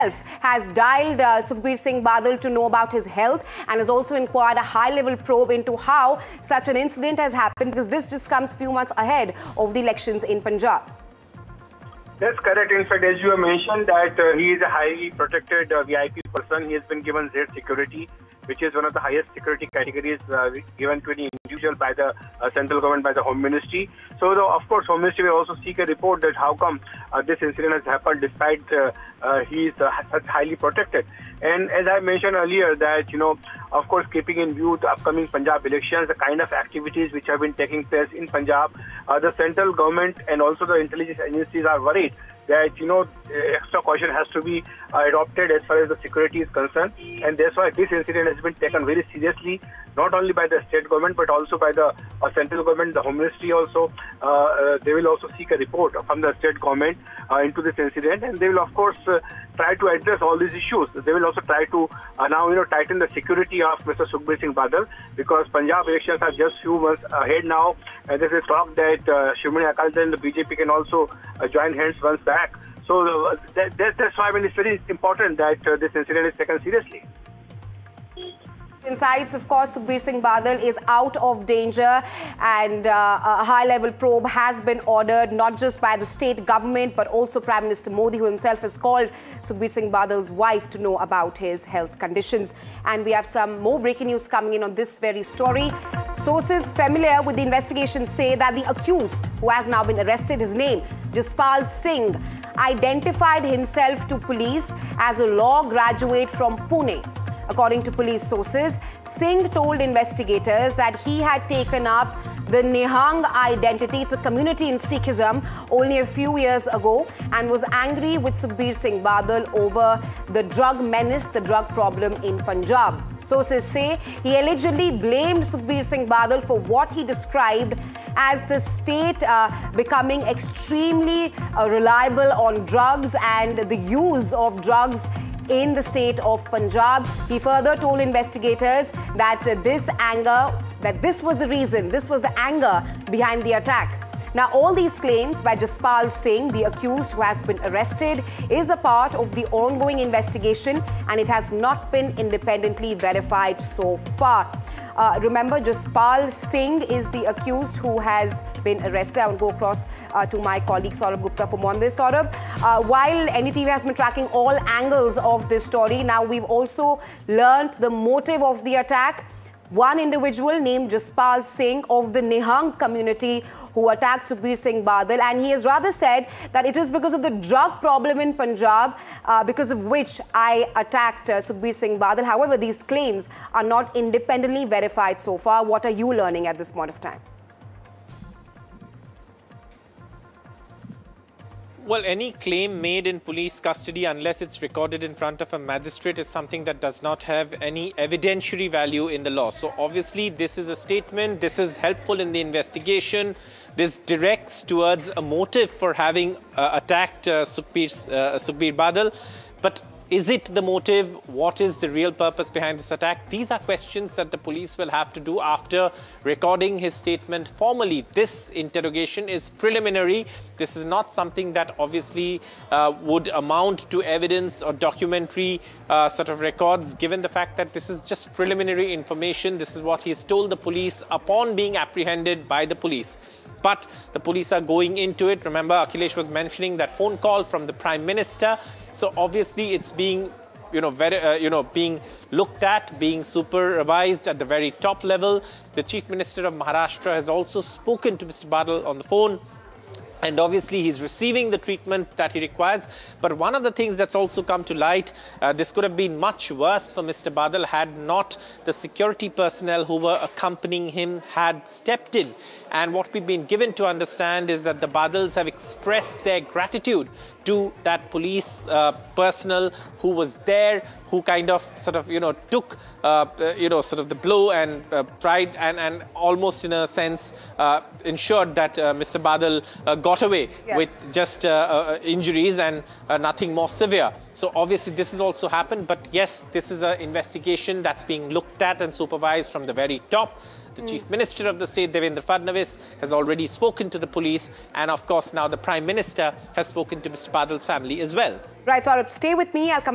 has dialed Sukhbir Singh Badal to know about his health and has also inquired a high-level probe into how such an incident has happened, because this just comes few months ahead of the elections in Punjab. That's correct. In fact, as you have mentioned, that he is a highly protected VIP person. He has been given Z security, which is one of the highest security categories given to any individual by the central government, by the Home Ministry. So, of course, Home Ministry will also seek a report that how come this incident has happened despite he is such highly protected. And as I mentioned earlier, that, of course, keeping in view the upcoming Punjab elections, the kind of activities which have been taking place in Punjab, the central government and also the intelligence agencies are worried that, extra caution has to be adopted as far as the security is concerned. And that's why this incident has been taken very seriously, not only by the state government, but also by the central government, the Home Ministry also. They will also seek a report from the state government into this incident. And they will, of course, try to address all these issues. They will also try to now, tighten the security of Mr. Sukhbir Singh Badal, because Punjab elections are just few months ahead now. There is talk that Shiromani Akali Dal and the BJP can also join hands once back. So that's why it's very important that this incident is taken seriously. Insights, of course, Sukhbir Singh Badal is out of danger, and a high-level probe has been ordered not just by the state government but also Prime Minister Modi, who himself has called Sukhbir Singh Badal's wife to know about his health conditions. And we have some more breaking news coming in on this very story. Sources familiar with the investigation say that the accused, who has now been arrested, his name, Jaspal Singh, identified himself to police as a law graduate from Pune. According to police sources, Singh told investigators that he had taken up the Nihang identity, it's a community in Sikhism, only a few years ago, and was angry with Sukhbir Singh Badal over the drug menace, the drug problem in Punjab. Sources say he allegedly blamed Sukhbir Singh Badal for what he described as the state becoming extremely reliable on drugs and the use of drugs in the state of Punjab. He further told investigators that this was the reason, this was the anger behind the attack. Now, all these claims by Jaspal Singh, the accused who has been arrested, is a part of the ongoing investigation, and it has not been independently verified so far. Remember, Jaspal Singh is the accused who has been arrested. I will go across to my colleague Saurabh Gupta for more on this. Saurabh, while NDTV has been tracking all angles of this story, now we've also learnt the motive of the attack. One individual named Jaspal Singh of the Nihang community who attacked Sukhbir Singh Badal, and he has rather said that it is because of the drug problem in Punjab, because of which I attacked Sukhbir Singh Badal. However, these claims are not independently verified so far. What are you learning at this point of time? Well, any claim made in police custody, unless it's recorded in front of a magistrate, is something that does not have any evidentiary value in the law. So obviously, this is a statement. This is helpful in the investigation. This directs towards a motive for having attacked Sukhbir Badal. But is it the motive? What is the real purpose behind this attack? These are questions that the police will have to do after recording his statement formally. This interrogation is preliminary. This is not something that obviously would amount to evidence or documentary sort of records, given the fact that this is just preliminary information. This is what he's told the police upon being apprehended by the police. But the police are going into it. Remember, Akhilesh was mentioning that phone call from the Prime Minister. So obviously it's being, being looked at, being supervised at the very top level. The Chief Minister of Maharashtra has also spoken to Mr. Badal on the phone. And obviously, he's receiving the treatment that he requires. But one of the things that's also come to light, this could have been much worse for Mr. Badal had not the security personnel who were accompanying him had stepped in. And what we've been given to understand is that the Badals have expressed their gratitude to that police personnel who was there, who kind of sort of, took, sort of the blow and tried and almost in a sense ensured that Mr. Badal got away with just injuries and nothing more severe. So obviously this has also happened. But yes, this is an investigation that's being looked at and supervised from the very top. The Chief Minister of the state, Devendra Fadnavis, has already spoken to the police. And of course, now the Prime Minister has spoken to Mr. Badal's family as well. Right, Saurabh, stay with me. I'll come